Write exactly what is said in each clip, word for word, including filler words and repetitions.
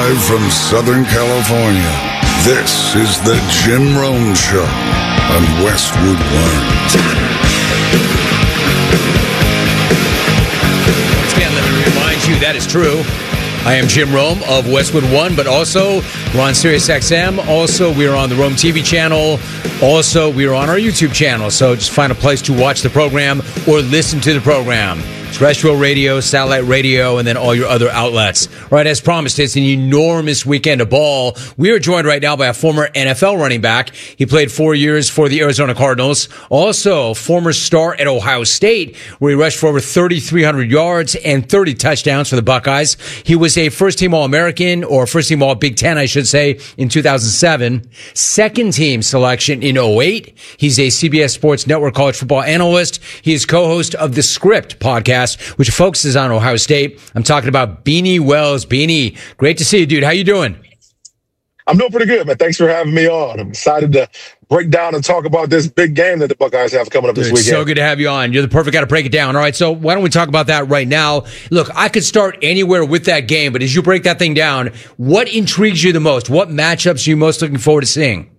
Live from Southern California, this is the Jim Rome Show on Westwood One. Once again, let me remind you that is true. I am Jim Rome of Westwood One, but also we're on Sirius X M. Also, we are on the Rome T V channel. Also, we are on our YouTube channel. So just find a place to watch the program or listen to the program. Terrestrial radio, satellite radio, and then all your other outlets. All right, as promised, it's an enormous weekend of ball. We are joined right now by a former N F L running back. He played four years for the Arizona Cardinals. Also, former star at Ohio State, where he rushed for over thirty-three hundred yards and thirty touchdowns for the Buckeyes. He was a first-team All-American, or first-team All-Big Ten, I should say, in two thousand seven. Second-team selection in oh eight. He's a C B S Sports Network college football analyst. He is co-host of The Script podcast, which focuses on Ohio State. I'm talking about Beanie Wells. Beanie, great to see you, dude. How you doing? I'm doing pretty good, man. Thanks for having me on. I'm excited to break down and talk about this big game that the Buckeyes have coming up this Dude, weekend. So good to have you on. You're the perfect guy to break it down. All right, so why don't we talk about that right now? Look, I could start anywhere with that game, but as you break that thing down, what intrigues you the most? What matchups are you most looking forward to seeing?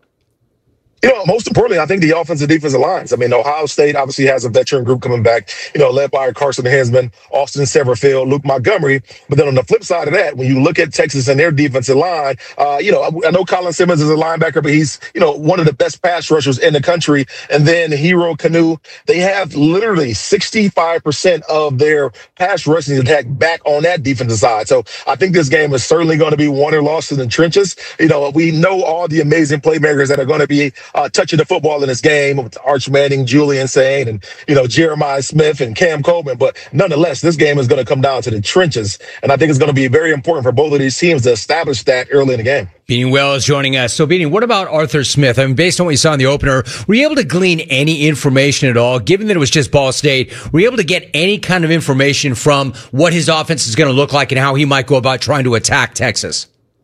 You know, most importantly, I think the offensive defensive lines. I mean, Ohio State obviously has a veteran group coming back, you know, led by Carson Hinsman, Austin Severfield, Luke Montgomery. But then on the flip side of that, when you look at Texas and their defensive line, uh, you know, I, I know Colin Simmons is a linebacker, but he's, you know, one of the best pass rushers in the country. And then Hero Kanu, they have literally sixty-five percent of their pass rushing attack back on that defensive side. So I think this game is certainly going to be won or lost in the trenches. You know, we know all the amazing playmakers that are going to be Uh, touching the football in this game with Arch Manning, Julian Sain, and, you know, Jeremiah Smith and Cam Coleman. But nonetheless, this game is going to come down to the trenches. And I think it's going to be very important for both of these teams to establish that early in the game. Beanie Wells joining us. So, Beanie, what about Arthur Smith? I mean, based on what you saw in the opener, were you able to glean any information at all, given that it was just Ball State? Were you able to get any kind of information from what his offense is going to look like and how he might go about trying to attack Texas?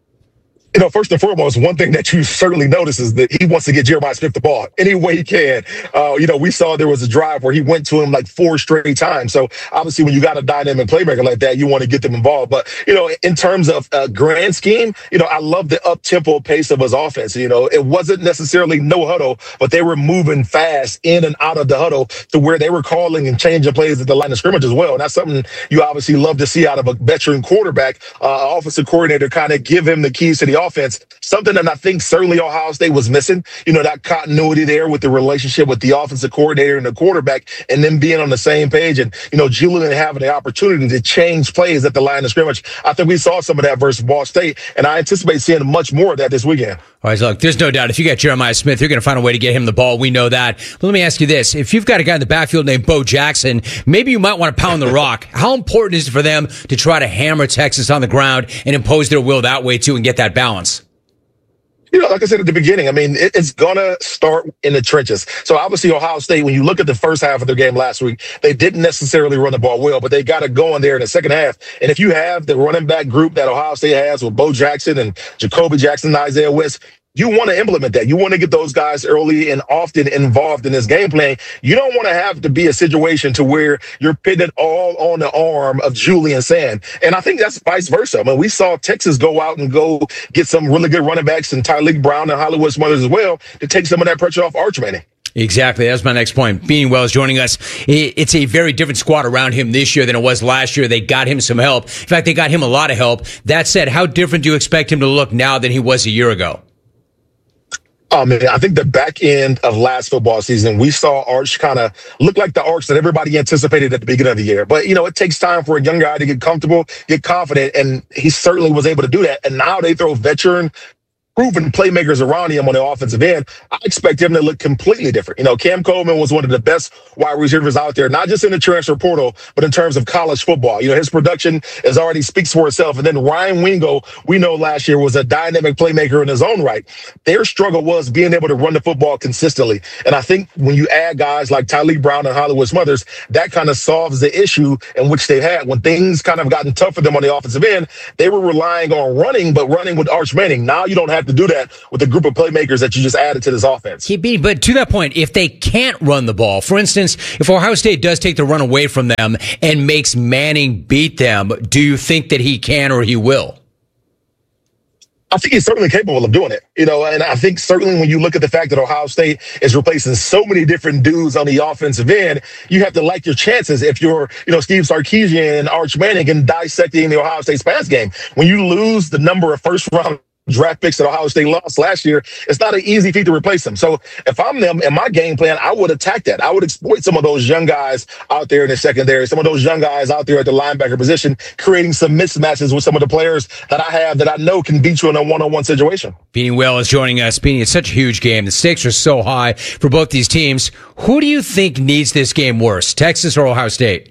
You know, first and foremost, one thing that you certainly notice is that he wants to get Jeremiah Smith the ball any way he can. Uh, you know, we saw there was a drive where he went to him like four straight times. So obviously, when you got a dynamic playmaker like that, you want to get them involved. But, you know, in terms of uh, grand scheme, you know, I love the up-tempo pace of his offense. You know, it wasn't necessarily no huddle, but they were moving fast in and out of the huddle to where they were calling and changing plays at the line of scrimmage as well. And that's something you obviously love to see out of a veteran quarterback, uh, offensive coordinator, kind of give him the keys to the offense. Offense, something that I think certainly Ohio State was missing, you know, that continuity there with the relationship with the offensive coordinator and the quarterback, and then being on the same page, and, you know, Julian having the opportunity to change plays at the line of scrimmage. I think we saw some of that versus Ball State, and I anticipate seeing much more of that this weekend. All right, so look, there's no doubt if you got Jeremiah Smith, you're going to find a way to get him the ball. We know that. But let me ask you this. If you've got a guy in the backfield named Bo Jackson, maybe you might want to pound the rock. How important is it for them to try to hammer Texas on the ground and impose their will that way, too, and get that balance? You know, like I said at the beginning, I mean, it, it's going to start in the trenches. So obviously, Ohio State, when you look at the first half of their game last week, they didn't necessarily run the ball well, but they got it going there in the second half. And if you have the running back group that Ohio State has with Bo Jackson and Jacoby Jackson and Isaiah West, you want to implement that. You want to get those guys early and often involved in this game plan. You don't want to have to be a situation to where you're pitted all on the arm of Julian Sand. And I think that's vice versa. I mean, we saw Texas go out and go get some really good running backs and Tyreek Brown and Hollywood Smothers as well to take some of that pressure off Arch Manning. Exactly. That's my next point. Beanie Wells joining us. It's a very different squad around him this year than it was last year. They got him some help. In fact, they got him a lot of help. That said, how different do you expect him to look now than he was a year ago? Oh, man, I think the back end of last football season, we saw Arch kind of look like the Arch that everybody anticipated at the beginning of the year. But, you know, it takes time for a young guy to get comfortable, get confident, and he certainly was able to do that. And now they throw veteran proven playmakers around him on the offensive end. I expect him to look completely different. You know, Cam Coleman was one of the best wide receivers out there, not just in the transfer portal, but in terms of college football. You know, his production is already speaks for itself. And then Ryan Wingo, we know last year was a dynamic playmaker in his own right. Their struggle was being able to run the football consistently. And I think when you add guys like Tyreek Brown and Hollywood Smothers, that kind of solves the issue in which they had. When things kind of gotten tough for them on the offensive end, they were relying on running, but running with Arch Manning. Now you don't have to do that with the group of playmakers that you just added to this offense. But to that point, if they can't run the ball, for instance, if Ohio State does take the run away from them and makes Manning beat them, do you think that he can or he will? I think he's certainly capable of doing it, you know, and I think certainly when you look at the fact that Ohio State is replacing so many different dudes on the offensive end, you have to like your chances if you're, you know, Steve Sarkisian and Arch Manning and dissecting the Ohio State's pass game. When you lose the number of first round draft picks that Ohio State lost last year, it's not an easy feat to replace them. So if I'm them in my game plan, I would attack that. I would exploit some of those young guys out there in the secondary, some of those young guys out there at the linebacker position, creating some mismatches with some of the players that I have that I know can beat you in a one-on-one situation. Beanie Well is joining us. Beanie, it's such a huge game. The stakes are so high for both these teams. Who do you think needs this game worse, Texas or Ohio State?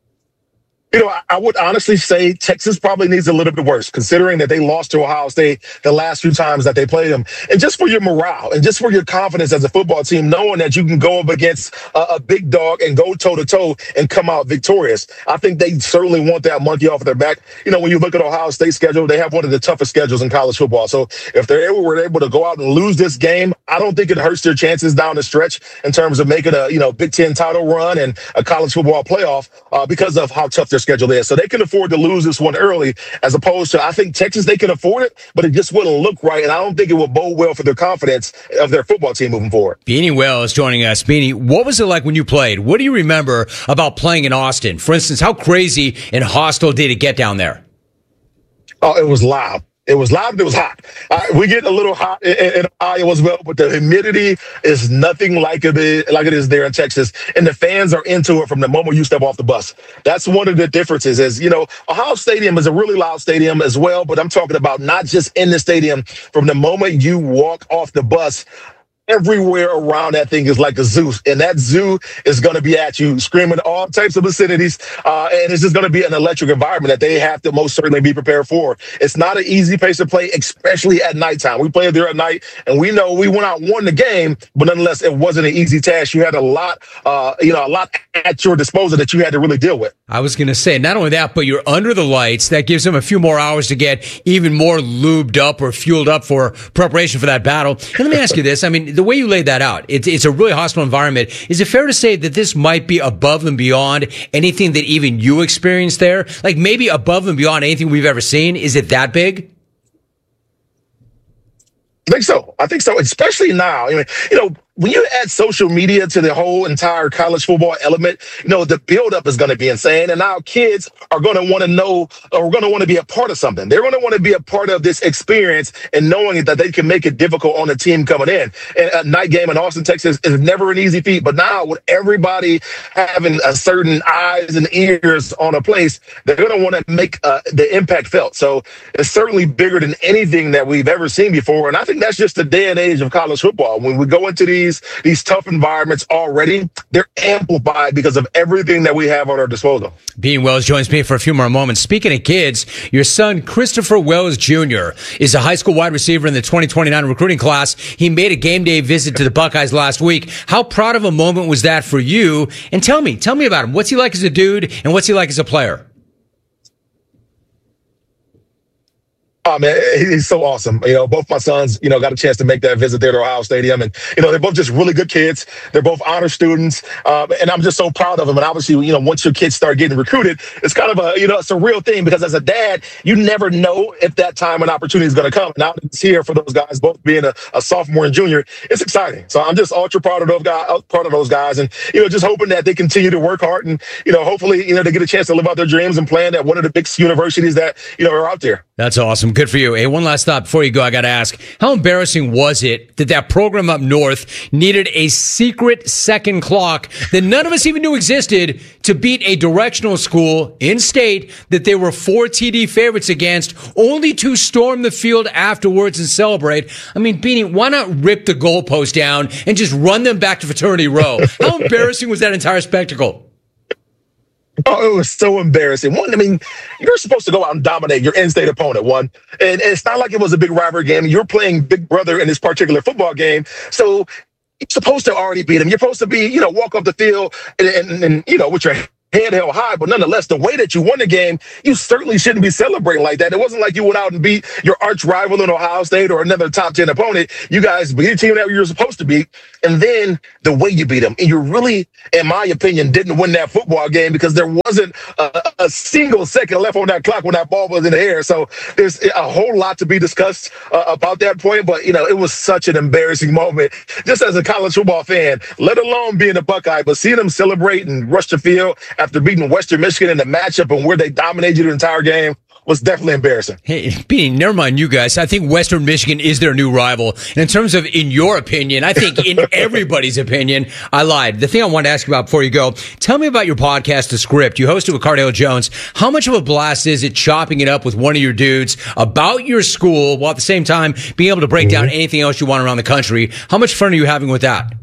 You know, I would honestly say Texas probably needs a little bit worse, considering that they lost to Ohio State the last few times that they played them. And just for your morale and just for your confidence as a football team, knowing that you can go up against a, a big dog and go toe-to-toe and come out victorious. I think they certainly want that monkey off their back. You know, when you look at Ohio State's schedule, they have one of the toughest schedules in college football. So if they're able, were able to go out and lose this game, I don't think it hurts their chances down the stretch in terms of making a, you know, Big Ten title run and a college football playoff uh, because of how tough their schedule is. So they can afford to lose this one early, as opposed to, I think Texas, they can afford it, but it just wouldn't look right. And I don't think it will bode well for their confidence of their football team moving forward. Beanie Well is joining us. Beanie, what was it like when you played? What do you remember about playing in Austin? For instance, how crazy and hostile did it get down there? Oh, it was loud. It was loud and it was hot. Uh, we get a little hot in, in Iowa as well, but the humidity is nothing like it is, like it is there in Texas. And the fans are into it from the moment you step off the bus. That's one of the differences is, you know, Ohio Stadium is a really loud stadium as well, but I'm talking about not just in the stadium. From the moment you walk off the bus, everywhere around that thing is like a zoo, and that zoo is going to be at you, screaming all types of obscenities, uh, and it's just going to be an electric environment that they have to most certainly be prepared for. It's not an easy place to play, especially at nighttime. We played there at night, and we know we went out and won the game, but nonetheless, it wasn't an easy task. You had a lot, uh, you know, a lot at your disposal that you had to really deal with. I was going to say, not only that, but you're under the lights. That gives them a few more hours to get even more lubed up or fueled up for preparation for that battle. And let me ask you this. I mean, the way you laid that out, it's, it's a really hostile environment. Is it fair to say that this might be above and beyond anything that even you experienced there? Like maybe above and beyond anything we've ever seen? Is it that big? I think so. I think so, especially now. I mean, you know, when you add social media to the whole entire college football element, you know, the buildup is going to be insane. And now kids are going to want to know, or going to want to be a part of something. They're going to want to be a part of this experience and knowing that they can make it difficult on the team coming in. And a night game in Austin, Texas is never an easy feat. But now with everybody having a certain eyes and ears on a place, they're going to want to make uh, the impact felt. So it's certainly bigger than anything that we've ever seen before. And I think that's just the day and age of college football. When we go into these These, these tough environments already, they're amplified because of everything that we have at our disposal. Beanie Wells joins me for a few more moments. Speaking of kids, your son, Christopher Wells Junior, is a high school wide receiver in the twenty twenty-nine recruiting class. He made a game day visit to the Buckeyes last week. How proud of a moment was that for you? And tell me, tell me about him. What's he like as a dude, and what's he like as a player? Oh, man, he's so awesome. You know, both my sons, you know, got a chance to make that visit there to Ohio Stadium. And, you know, they're both just really good kids. They're both honor students. Um, and I'm just so proud of them. And obviously, you know, once your kids start getting recruited, it's kind of a, you know, it's a real thing because as a dad, you never know if that time and opportunity is going to come. Now it's here for those guys, both being a, a sophomore and junior. It's exciting. So I'm just ultra proud of those guys, proud of those guys. And, you know, just hoping that they continue to work hard and, you know, hopefully, you know, they get a chance to live out their dreams and plan at one of the big universities that, you know, are out there. That's awesome. Good for you. Hey, one last thought before you go. I got to ask, how embarrassing was it that that program up north needed a secret second clock that none of us even knew existed to beat a directional school in state that they were four T D favorites against, only to storm the field afterwards and celebrate? I mean, Beanie, why not rip the goalpost down and just run them back to fraternity row? How embarrassing was that entire spectacle? Oh, it was so embarrassing. One, I mean, you're supposed to go out and dominate your in-state opponent, one. And, and it's not like it was a big rivalry game. You're playing big brother in this particular football game. So you're supposed to already beat him. You're supposed to be, you know, walk off the field and, and, and you know, with your head held high, but nonetheless, the way that you won the game, you certainly shouldn't be celebrating like that. It wasn't like you went out and beat your arch rival in Ohio State or another top ten opponent. You guys beat a team that you were supposed to beat, and then the way you beat them. And you really, in my opinion, didn't win that football game because there wasn't a, a single second left on that clock when that ball was in the air. So there's a whole lot to be discussed uh, about that point. But, you know, it was such an embarrassing moment just as a college football fan, let alone being a Buckeye. But seeing them celebrate and rush the field after beating Western Michigan in the matchup and where they dominated the entire game was definitely embarrassing. Hey, Beanie, never mind you guys. I think Western Michigan is their new rival. And in terms of, in your opinion, I think in everybody's opinion, I lied. The thing I wanted to ask you about before you go, tell me about your podcast, The Script. You host it with Cardale Jones. How much of a blast is it chopping it up with one of your dudes about your school while at the same time being able to break mm-hmm. down anything else you want around the country? How much fun are you having with that?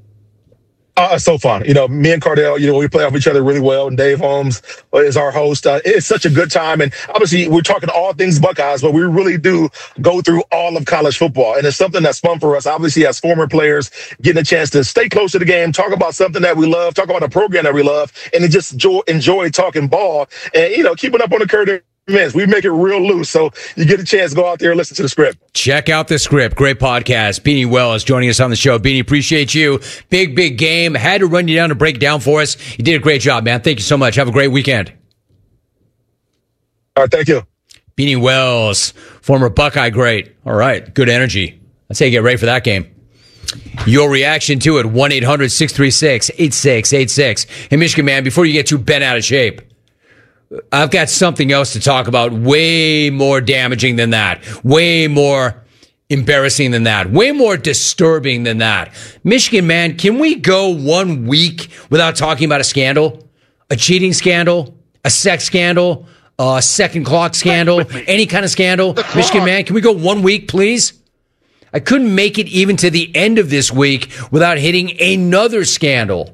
Uh, it's so fun. You know, me and Cardale, you know, we play off each other really well, and Dave Holmes is our host. Uh, it's such a good time. And obviously, we're talking all things Buckeyes, but we really do go through all of college football. And it's something that's fun for us, obviously, as former players, getting a chance to stay close to the game, talk about something that we love, talk about a program that we love, and to just enjoy, enjoy talking ball and, you know, keeping up on the current events. We make it real loose, so you get a chance to go out there and listen to The Script. Check out The Script. Great podcast. Beanie Wells joining us on the show. Beanie, appreciate you. Big, big game. Had to run you down to break it down for us. You did a great job, man. Thank you so much. Have a great weekend. All right, thank you. Beanie Wells, former Buckeye great. All right, good energy. Let's say you get ready for that game. Your reaction to it, one eight hundred six three six eight six eight six. Hey, Michigan man, before you get too bent out of shape, I've got something else to talk about way more damaging than that, way more embarrassing than that, way more disturbing than that. Michigan, man, can we go one week without talking about a scandal? A cheating scandal? A sex scandal? A second clock scandal? Any kind of scandal? Michigan, man, can we go one week, please? I couldn't make it even to the end of this week without hitting another scandal.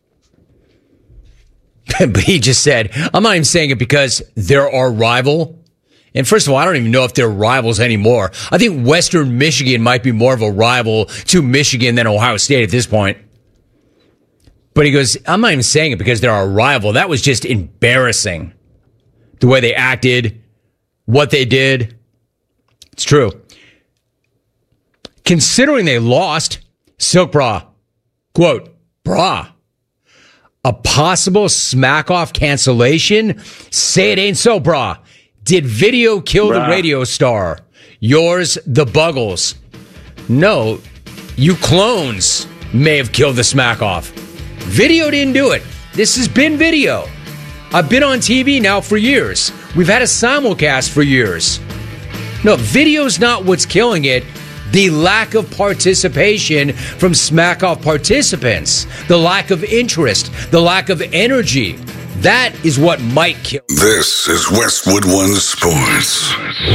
But he just said, I'm not even saying it because they're our rival. And first of all, I don't even know if they're rivals anymore. I think Western Michigan might be more of a rival to Michigan than Ohio State at this point. But he goes, I'm not even saying it because they're our rival. That was just embarrassing. The way they acted, what they did. It's true. Considering they lost, Silk Bra, quote, bra. A possible smack-off cancellation? Say it ain't so, brah. Did video kill brah. the radio star? Yours, the Buggles. No, you clones may have killed the smack-off. Video didn't do it. This has been video. I've been on T V now for years. We've had a simulcast for years. No, video's not what's killing it. The lack of participation from smack-off participants, the lack of interest, the lack of energy, that is what might kill. This is Westwood One Sports.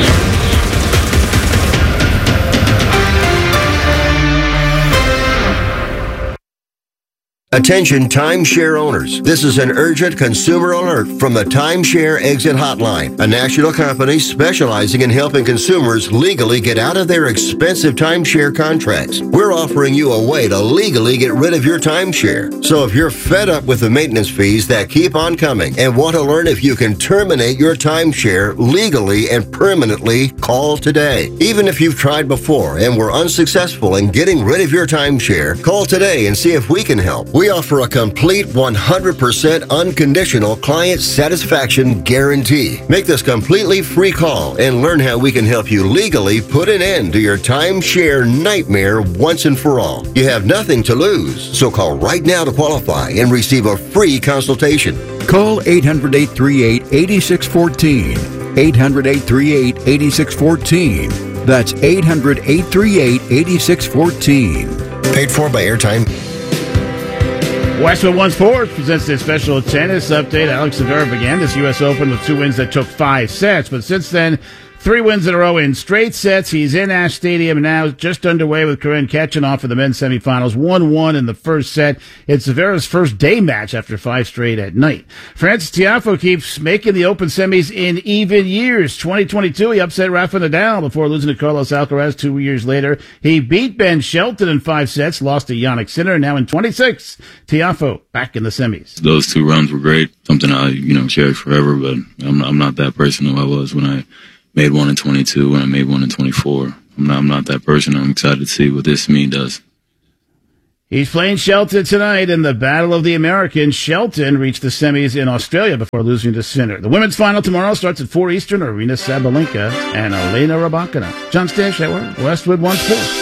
Attention timeshare owners. This is an urgent consumer alert from the Timeshare Exit Hotline, a national company specializing in helping consumers legally get out of their expensive timeshare contracts. We're offering you a way to legally get rid of your timeshare. So if you're fed up with the maintenance fees that keep on coming and want to learn if you can terminate your timeshare legally and permanently, call today. Even if you've tried before and were unsuccessful in getting rid of your timeshare, call today and see if we can help. We offer a complete one hundred percent unconditional client satisfaction guarantee. Make this completely free call and learn how we can help you legally put an end to your timeshare nightmare once and for all. You have nothing to lose, so call right now to qualify and receive a free consultation. Call eight hundred, eight three eight, eight six one four. eight hundred, eight three eight, eight six one four. That's eight hundred, eight three eight, eight six one four. Paid for by Airtime. Westwood One Sports presents this special tennis update. Alex Zverev began this U S Open with two wins that took five sets, but since then, Three wins in a row in straight sets. He's in Ash Stadium now, just underway with Karen Khachanov for the men's semifinals. one one in the first set. It's Zverev's first day match after five straight at night. Frances Tiafoe keeps making the Open semis in even years. twenty twenty-two, he upset Rafa Nadal before losing to Carlos Alcaraz two years later. He beat Ben Shelton in five sets, lost to Jannik Sinner. Now in twenty-six, Tiafoe back in the semis. Those two runs were great. Something I, you know, cherish forever, but I'm, I'm not that person who I was when I made one in twenty-two, when I made one in twenty-four. I'm not, I'm not that person. I'm excited to see what this me does. He's playing Shelton tonight in the Battle of the Americans. Shelton reached the semis in Australia before losing to Sinner. The women's final tomorrow starts at four Eastern. Arina Sabalenka and Elena Rybakina. John Stanshauer, Westwood One Sports.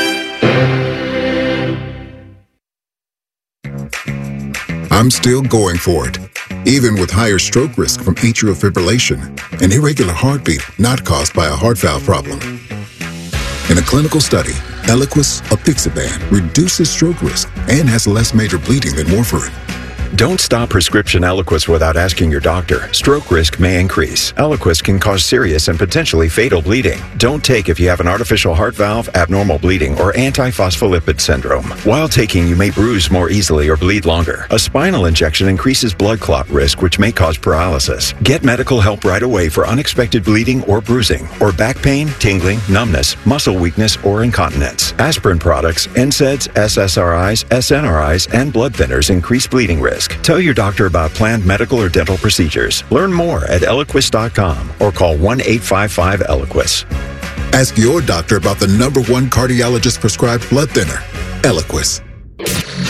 I'm still going for it, even with higher stroke risk from atrial fibrillation, an irregular heartbeat not caused by a heart valve problem. In a clinical study, Eliquis apixaban reduces stroke risk and has less major bleeding than warfarin. Don't stop prescription Eliquis without asking your doctor. Stroke risk may increase. Eliquis can cause serious and potentially fatal bleeding. Don't take if you have an artificial heart valve, abnormal bleeding, or antiphospholipid syndrome. While taking, you may bruise more easily or bleed longer. A spinal injection increases blood clot risk, which may cause paralysis. Get medical help right away for unexpected bleeding or bruising, or back pain, tingling, numbness, muscle weakness, or incontinence. Aspirin products, N SAIDs, S S R Is, S N R Is, and blood thinners increase bleeding risk. Tell your doctor about planned medical or dental procedures. Learn more at Eliquis dot com or call one eight five five Eliquis. Ask your doctor about the number one cardiologist prescribed blood thinner, Eliquis.